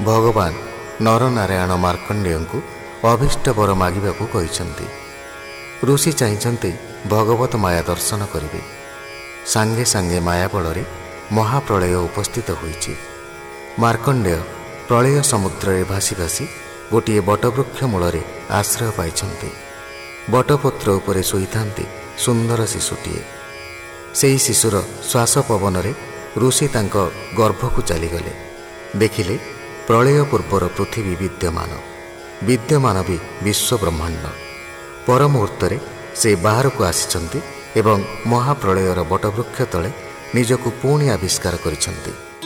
ଭଗବାନ ନରନାରାୟଣ ମାର୍କଣ୍ଡେୟଙ୍କୁ ଅଭୀଷ୍ଟ ବର ମାଗିବାକୁ କହିଛନ୍ତି। ଋଷି ଚାହିଁଛନ୍ତି ଭଗବତ ମାୟା ଦର୍ଶନ କରିବେ। ସାଙ୍ଗେ ସାଙ୍ଗେ ମାୟା ବଳରେ ମହାପ୍ରଳୟ ଉପସ୍ଥିତ ହୋଇଛି। ମାର୍କଣ୍ଡେୟ ପ୍ରଳୟ ସମୁଦ୍ରରେ ଭାସି ଭାସି ଗୋଟିଏ ବଟବୃକ୍ଷ ମୂଳରେ ଆଶ୍ରୟ ପାଇଛନ୍ତି। ବଟପତ୍ର ଉପରେ ଶୋଇଥାନ୍ତି ସୁନ୍ଦର ଶିଶୁଟିଏ। ସେହି ଶିଶୁର ଶ୍ୱାସ ପବନରେ ଋଷି ତାଙ୍କ ଗର୍ଭକୁ ଚାଲିଗଲେ। ଦେଖିଲେ ପ୍ରଳୟ ପୂର୍ବର ପୃଥିବୀ ବିଦ୍ୟମାନ ବି ବିଶ୍ୱ ବ୍ରହ୍ମାଣ୍ଡ। ପର ମୁହୂର୍ତ୍ତରେ ସେ ବାହାରକୁ ଆସିଛନ୍ତି ଏବଂ ମହାପ୍ରଳୟର ବଟବୃକ୍ଷ ତଳେ ନିଜକୁ ପୁଣି ଆବିଷ୍କାର କରିଛନ୍ତି।